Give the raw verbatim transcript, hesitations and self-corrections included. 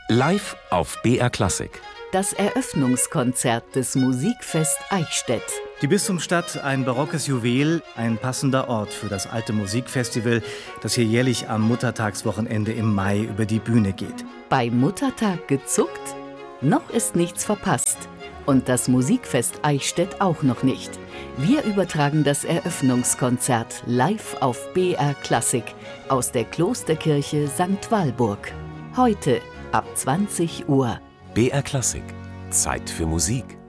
Live auf B R Klassik. Das Eröffnungskonzert des Musikfest Eichstätt. Die Bistumsstadt, ein barockes Juwel, ein passender Ort für das alte Musikfestival, das hier jährlich am Muttertagswochenende im Mai über die Bühne geht. Bei Muttertag gezuckt? Noch ist nichts verpasst. Und das Musikfest Eichstätt auch noch nicht. Wir übertragen das Eröffnungskonzert live auf B R Klassik aus der Klosterkirche Sankt Walburg. Heute ab zwanzig Uhr. B R Klassik. Zeit für Musik.